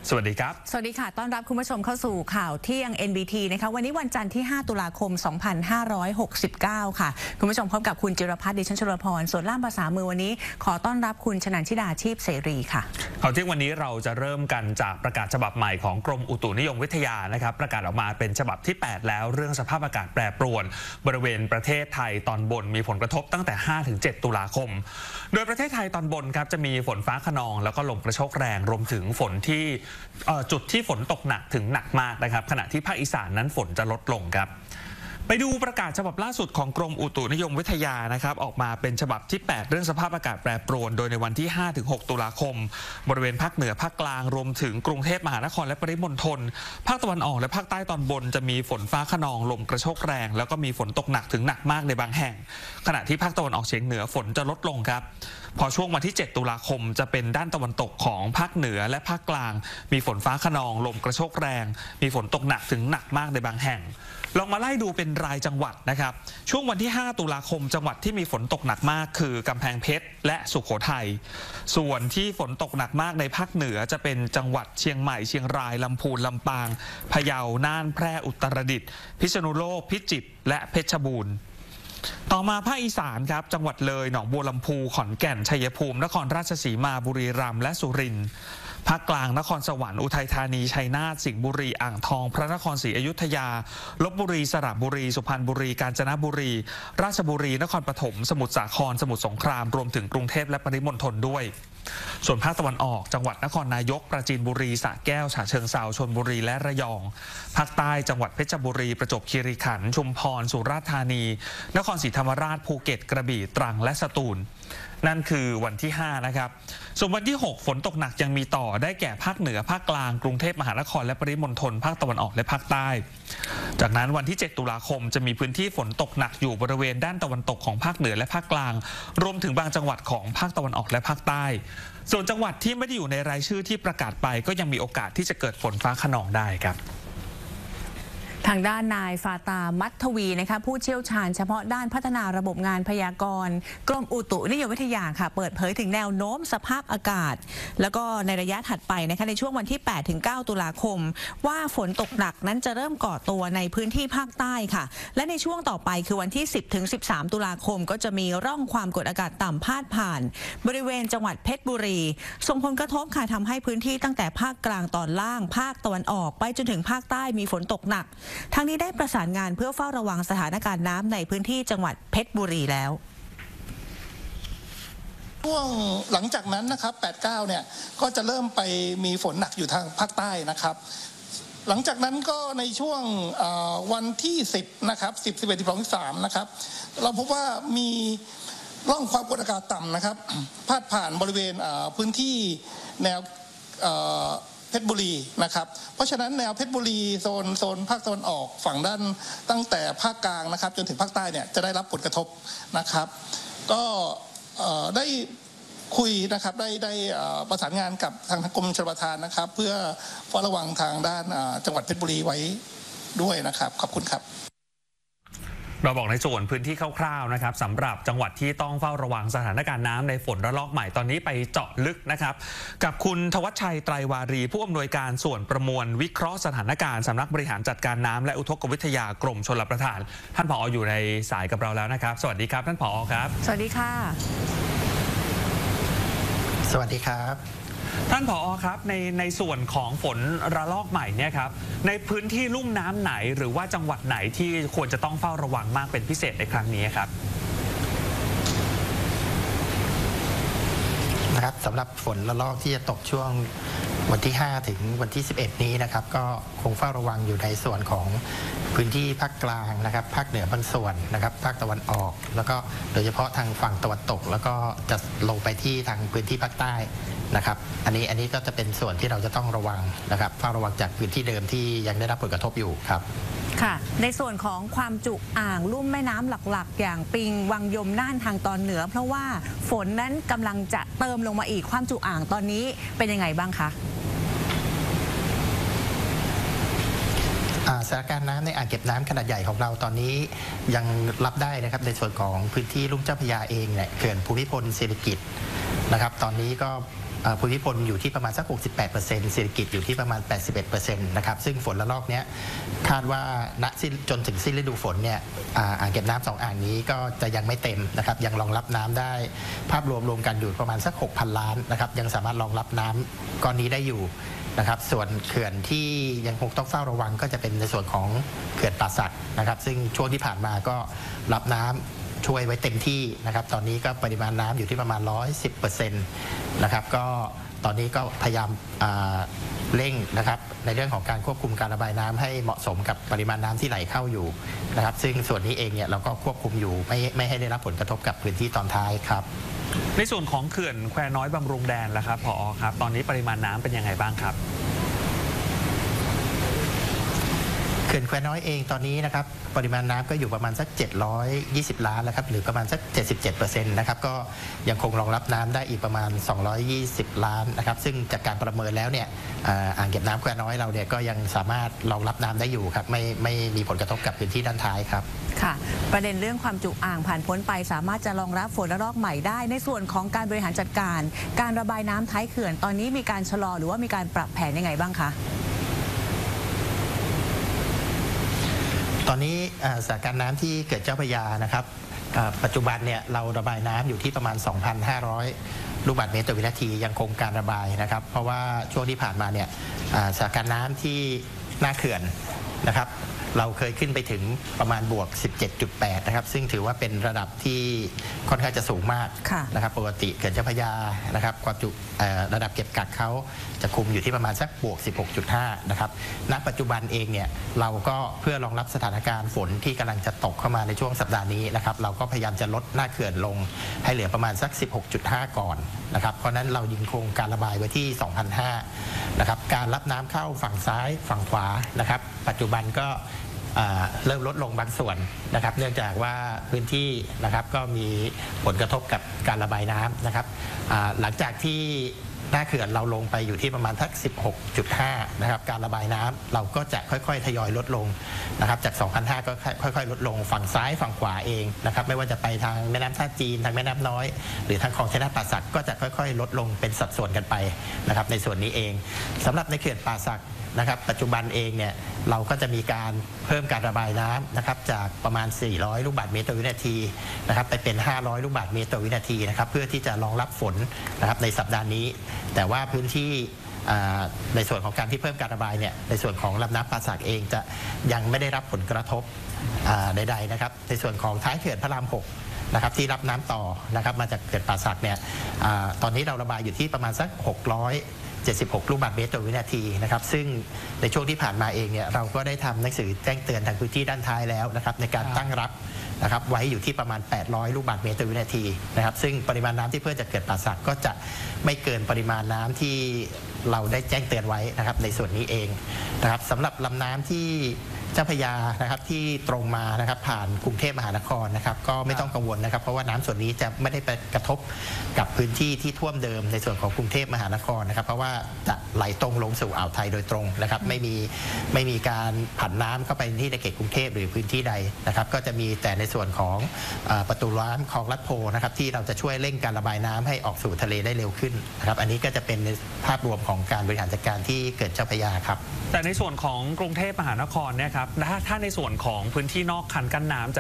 สวัสดีครับสวัสดีค่ะต้อนรับคุณผู้ชมเข้าสู่ข่าวเที่ยง NBT นะคะวันนี้วันจันทร์ที่5ตุลาคม2569ค่ะคุณผู้ชมพบกับคุณจิรพัฒน์ดิฉันชลพรส่วนล่ามภาษามือวันนี้ขอต้อนรับคุณชนันชิดาชีพเสรีค่ะข่าวเที่ยงวันนี้เราจะเริ่มกันจากประกาศฉบับใหม่ของกรมอุตุนิยมวิทยานะครับประกาศออกมาเป็นฉบับที่8แล้วเรื่องสภาพอากาศแปรปรวนบริเวณประเทศไทยตอนบนมีผลกระทบตั้งแต่5-7ตุลาคมโดยประเทศไทยตอนบนครับจะมีฝนฟ้าคะนองแล้วก็ลมกระโชกแรงรวมถึงฝนที่จุดที่ฝนตกหนักถึงหนักมากนะครับขณะที่ภาคอีสานนั้นฝนจะลดลงครับไปดูประกาศฉบับล่าสุดของกรมอุตุนิยมวิทยานะครับออกมาเป็นฉบับที่8เรื่องสภาพอากาศแปรปรวนโดยในวันที่ 5-6 ตุลาคมบริเวณภาคเหนือภาคกลางรวมถึงกรุงเทพมหานครและปริมณฑลภาคตะวันออกและภาคใต้ตอนบนจะมีฝนฟ้าคะนองลมกระโชกแรงแล้วก็มีฝนตกหนักถึงหนักมากในบางแห่งขณะที่ภาคตะวันออกเฉียงเหนือฝนจะลดลงครับพอช่วงวันที่7ตุลาคมจะเป็นด้านตะวันตกของภาคเหนือและภาคกลางมีฝนฟ้าคะนองลมกระโชกแรงมีฝนตกหนักถึงหนักมากในบางแห่งลองมาไล่ดูเป็นรายจังหวัดนะครับช่วงวันที่5ตุลาคมจังหวัดที่มีฝนตกหนักมากคือกำแพงเพชรและสุโขทัยส่วนที่ฝนตกหนักมากในภาคเหนือจะเป็นจังหวัดเชียงใหม่เชียงรายลำพูนลำปางพะเยาน่านแพร่อุตรดิตถ์พิษณุโลกพิจิตรและเพชรบูรณ์ต่อมาภาคอีสานครับจังหวัดเลยหนองบัวลำพูขอนแก่นชัยภูมินครราชสีมาบุรีรัมย์และสุรินทร์ภาคกลางนครสวรรค์อุทัยธานีชัยนาทสิงห์บุรีอ่างทองพระนครศรีอยุธยาลพบุรีสระบุรีสุพรรณบุรีกาญจนบุรีราชบุรีนครปฐมสมุทรสาครสมุทรสงครามรวมถึงกรุงเทพและปริมณฑลด้วยส่วนภาคตะวันออกจังหวัดนครนายกปราจีนบุรีสระแก้วฉะเชิงเทราชลบุรีและระยองภาคใต้จังหวัดเพชรบุรีประจวบคีรีขันธ์ชุมพรสุราษฎร์ธานีนครศรีธรรมราชภูเก็ตกระบี่ตรังและสตูลนั่นคือวันที่5นะครับส่วนวันที่6ฝนตกหนักยังมีต่อได้แก่ภาคเหนือภาคกลางกรุงเทพมหานครและปริมณฑลภาคตะวันออกและภาคใต้จากนั้นวันที่7ตุลาคมจะมีพื้นที่ฝนตกหนักอยู่บริเวณด้านตะวันตกของภาคเหนือและภาคกลางรวมถึงบางจังหวัดของภาคตะวันออกและภาคใต้ส่วนจังหวัดที่ไม่ได้อยู่ในรายชื่อที่ประกาศไปก็ยังมีโอกาสที่จะเกิดฝนฟ้าคะนองได้ครับทางด้านนายฟาตามัทวีนะคะผู้เชี่ยวชาญเฉพาะด้านพัฒนาระบบงานพยากรณ์กรมอุตุนิยมวิทยาค่ะเปิดเผยถึงแนวโน้มสภาพอากาศแล้วก็ในระยะถัดไปนะคะในช่วงวันที่ 8-9 ตุลาคมว่าฝนตกหนักนั้นจะเริ่มก่อตัวในพื้นที่ภาคใต้ค่ะและในช่วงต่อไปคือวันที่ 10-13 ตุลาคมก็จะมีร่องความกดอากาศต่ำพาดผ่านบริเวณจังหวัดเพชรบุรีส่งผลกระทบค่ะทำให้พื้นที่ตั้งแต่ภาคกลางตอนล่างภาคตะวันออกไปจนถึงภาคใต้มีฝนตกหนักทางนี้ได้ประสานงานเพื่อเฝ้าระวังสถานการณ์น้ำในพื้นที่จังหวัดเพชรบุรีแล้วช่วงหลังจากนั้นนะครับ 8-9 เนี่ยก็จะเริ่มไปมีฝนหนักอยู่ทางภาคใต้นะครับหลังจากนั้นก็ในช่วงวันที่10นะครับ10 11 12 13นะครับเราพบว่ามีร่องความกดอากาศต่ำนะครับพาดผ่านบริเวณพื้นที่แนวเพชรบุรีนะครับเพราะฉะนั้นแนวเพชรบุรีโซนภาคตะวันออกฝั่งด้านตั้งแต่ภาคกลางนะครับจนถึงภาคใต้เนี่ยจะได้รับผลกระทบนะครับก็ได้คุยนะครับได้ประสานงานกับทางกรมชลประทานนะครับเพื่อเฝ้าระวังทางด้านจังหวัดเพชรบุรีไว้ด้วยนะครับขอบคุณครับเราบอกในส่วนพื้นที่คร่าวๆนะครับสำหรับจังหวัดที่ต้องเฝ้าระวังสถานการณ์น้ำในฝนระลอกใหม่ตอนนี้ไปเจาะลึกนะครับกับคุณธวัชชัยไตรวารีผู้อำนวยการส่วนประมวลวิเคราะห์สถานการณ์สำนักบริหารจัดการน้ำและอุทกวิทยากรมชลประทานท่านผอ.อยู่ในสายกับเราแล้วนะครับสวัสดีครับท่านผอ.ครับสวัสดีค่ะสวัสดีครับท่านผอ.ครับในส่วนของฝนระลอกใหม่เนี่ยครับในพื้นที่ลุ่มน้ำไหนหรือว่าจังหวัดไหนที่ควรจะต้องเฝ้าระวังมากเป็นพิเศษในครั้งนี้ครับนะครับสำหรับฝนระลอกที่จะตกช่วงวันที่5ถึงวันที่11นี้นะครับก็คงเฝ้าระวังอยู่ในส่วนของพื้นที่ภาคกลางนะครับภาคเหนือบางส่วนนะครับภาคตะวันออกแล้วก็โดยเฉพาะทางฝั่งตะวันตกแล้วก็จะลงไปที่ทางพื้นที่ภาคใต้นะครับอันนี้ก็จะเป็นส่วนที่เราจะต้องระวังนะครับเฝ้าระวังจากพื้นที่เดิมที่ยังได้รับผลกระทบอยู่ครับค่ะในส่วนของความจุอ่างลุ่มแม่น้ำหลักๆอย่างปิงวังยมน่านทางตอนเหนือเพราะว่าฝนนั้นกำลังจะเติมลงมาอีกความจุอ่างตอนนี้เป็นยังไงบ้างคะสถานการณ์น้ำในอ่างเก็บน้ำขนาดใหญ่ของเราตอนนี้ยังรับได้นะครับในส่วนของพื้นที่ลุ่มเจ้าพระยาเองเนี่ยเขื่อนภูมิพลศิริกิติ์นะครับตอนนี้ก็ภูมิพลอยู่ที่ประมาณสัก 68%เศรษฐกิจอยู่ที่ประมาณ 81%นะครับซึ่งฝนระลอกนี้คาดว่าจนถึงสิ้นฤดูฝนเนี่ยอ่างเก็บน้ำ2อ่างนี้ก็จะยังไม่เต็มนะครับยังรองรับน้ำได้ภาพรวมกันอยู่ประมาณสัก 6,000 ล้านนะครับยังสามารถรองรับน้ำก้อนนี้ได้อยู่นะครับส่วนเขื่อนที่ยังคงต้องเฝ้าระวังก็จะเป็นในส่วนของเขื่อนป่าสักนะครับซึ่งช่วงที่ผ่านมาก็รับน้ำช่วยไว้เต็มที่นะครับตอนนี้ก็ปริมาณน้ำอยู่ที่ประมาณ 110% นะครับก็ตอนนี้ก็พยายามเร่งนะครับในเรื่องของการควบคุมการระบายน้ำให้เหมาะสมกับปริมาณน้ำที่ไหลเข้าอยู่นะครับซึ่งส่วนนี้เองเนี่ยเราก็ควบคุมอยู่ไม่ให้ได้รับผลกระทบกับพื้นที่ตอนท้ายครับในส่วนของเขื่อนแควน้อยบำรุงแดนล่ะครับผอ.ครับตอนนี้ปริมาณน้ำเป็นยังไงบ้างครับเขื่อนแควน้อยเองตอนนี้นะครับปริมาณน้ำก็อยู่ประมาณสัก720 ล้านแล้วครับหรือประมาณสัก 77% นะครับก็ยังคงรองรับน้ำได้อีกประมาณ220 ล้านนะครับซึ่งจากการประเมินแล้วเนี่ยอ่างเก็บน้ำแควน้อยเราเนี่ยก็ยังสามารถรองรับน้ำได้อยู่ครับไม่มีผลกระทบกับพื้นที่ด้านท้ายครับค่ะประเด็นเรื่องความจุอ่างผ่านพ้นไปสามารถจะรองรับฝนระลอกใหม่ได้ในส่วนของการบริหารจัดการการระบายน้ำท้ายเขื่อนตอนนี้มีการชะลอหรือว่ามีการปรับแผนยังไงบ้างคะตอนนี้สถานการณ์น้ำที่เกิดเจ้าพระยานะครับปัจจุบันเนี่ยเราระบายน้ำอยู่ที่ประมาณ 2,500 ลูกบาศก์เมตรต่อวินาทียังคงการระบายนะครับเพราะว่าช่วงที่ผ่านมาเนี่ยสถานการณ์น้ำที่หน้าเขื่อนนะครับเราเคยขึ้นไปถึงประมาณบวก 17.8 นะครับซึ่งถือว่าเป็นระดับที่ค่อนข้างจะสูงมากนะครับปกติเขื่อนเจ้าพระยานะครับความจุระดับเก็บกักเขาจะคุมอยู่ที่ประมาณสักบวก 16.5 นะครับณปัจจุบันเองเนี่ยเราก็เพื่อรองรับสถานการณ์ฝนที่กำลังจะตกเข้ามาในช่วงสัปดาห์นี้นะครับเราก็พยายามจะลดหน้าเขื่อนลงให้เหลือประมาณสัก 16.5 ก่อนนะครับเพราะนั้นเรายิงคงการระบายไว้ที่ 2,500 นะครับการรับน้ำเข้าฝั่งซ้ายฝั่งขวานะครับปัจจุบันก็เริ่มลดลงบางส่วนนะครับเนื่องจากว่าพื้นที่นะครับก็มีผลกระทบกับการระบายน้ำนะครับหลังจากที่หน้าเขื่อนเราลงไปอยู่ที่ประมาณทัก 16.5 นะครับการระบายน้ำเราก็จะค่อยๆทยอยลดลงนะครับจาก 2,500 ก็ค่อยๆลดลงฝั่งซ้ายฝั่งขวาเองนะครับไม่ว่าจะไปทางแม่น้ำท่าจีนทางแม่น้ำน้อยหรือทางคลองชัยนาทป่าสักก็จะค่อยๆลดลงเป็นสัดส่วนกันไปนะครับในส่วนนี้เองสำหรับในเขื่อนป่าสักนะครับปัจจุบันเองเนี่ยเราก็จะมีการเพิ่มการระบายน้ำนะครับจากประมาณ400 ลูกบาศก์เมตรต่อวินาทีนะครับไปเป็น500 ลูกบาศก์เมตรต่อวินาทีนะครับเพื่อที่จะรองรับฝนนะครับในสัปดาห์นี้แต่ว่าพื้นที่ในส่วนของการที่เพิ่มการระบายเนี่ยในส่วนของลำน้ำป่าสักเองจะยังไม่ได้รับผลกระทบใดๆนะครับในส่วนของท้ายเขื่อนพระราม6นะครับที่รับน้ำต่อนะครับมาจากเขื่อนป่าสักเนี่ยตอนนี้เราระบายอยู่ที่ประมาณสัก76 ลูกบาศก์เมตรต่อวินาทีนะครับซึ่งในช่วงที่ผ่านมาเองเนี่ยเราก็ได้ทำหนังสือแจ้งเตือนทางพื้นที่ด้านท้ายแล้วนะครับในการตั้งรับนะครับไว้อยู่ที่ประมาณ800 ลูกบาศก์เมตรต่อวินาทีนะครับซึ่งปริมาณน้ำที่เพื่อจะเกิดป่าสักก็จะไม่เกินปริมาณน้ำที่เราได้แจ้งเตือนไว้นะครับในส่วนนี้เองนะครับสำหรับลำน้ำที่เจ้าพระยานะครับที่ตรงมานะครับผ่านกรุงเทพมหานครนะครับก็ไม่ต้องกังวลนะครับเพราะว่าน้ำส่วนนี้จะไม่ได้ไปกระทบกับพื้นที่ที่ท่วมเดิมในส่วนของกรุงเทพมหานครนะครับเพราะว่าจะไหลตรงลงสู่อ่าวไทยโดยตรงนะครับไม่มีการผันน้ำเข้าไปที่ในเขตกรุงเทพหรือพื้นที่ใดนะครับก็จะมีแต่ในส่วนของประตูน้ำคลองลัดโพนะครับที่เราจะช่วยเร่งการระบายน้ำให้ออกสู่ทะเลได้เร็วขึ้นนะครับอันนี้ก็จะเป็นภาพรวมของการบริหารจัดการที่เกิดเจ้าพระยาครับแต่ในส่วนของกรุงเทพมหานครเนี่ยครับถ้าในส่วนของพื้นที่นอกคันกั้นน้ำ